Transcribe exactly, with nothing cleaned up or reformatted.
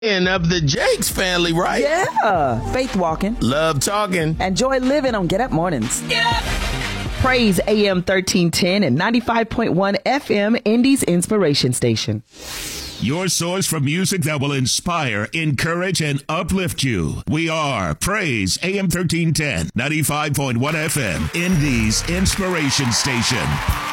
And of the Jakes family, right? Yeah. Faith walking. Love talking. And joy living on Get Up Mornings. Get up! Praise A M thirteen ten and ninety-five point one F M, Indy's Inspiration Station. Your source for music that will inspire, encourage, and uplift you. We are Praise A M thirteen ten, ninety-five point one F M, Indy's Inspiration Station.